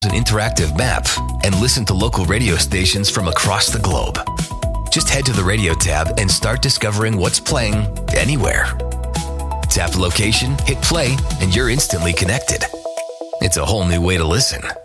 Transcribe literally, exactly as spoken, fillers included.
an interactive map and listen to local radio stations from across the globe. Just head to the radio tab and start discovering what's playing anywhere. Tap location, hit play, and you're instantly connected. It's a whole new way to listen.